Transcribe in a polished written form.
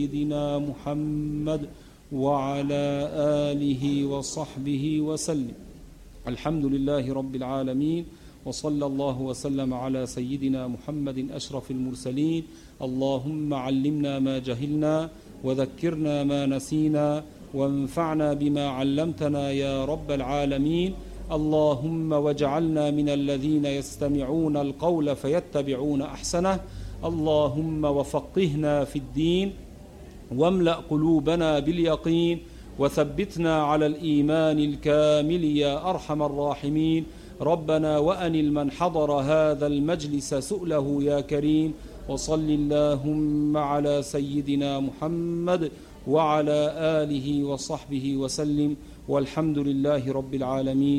سيدنا محمد وعلى آله وصحبه وسلم. الحمد لله رب العالمين، وصلى الله وسلم على سيدنا محمد أشرف المرسلين. اللهم علمنا ما جهلنا وذكرنا ما نسينا وانفعنا بما علمتنا يا رب العالمين. اللهم واجعلنا من الذين يستمعون القول فيتبعون أحسنه. اللهم وفقهنا في الدين واملأ قلوبنا باليقين وثبتنا على الإيمان الكامل يا أرحم الراحمين. ربنا وأنل من حضر هذا المجلس سؤله يا كريم. وصل اللهم على سيدنا محمد وعلى آله وصحبه وسلم، والحمد لله رب العالمين.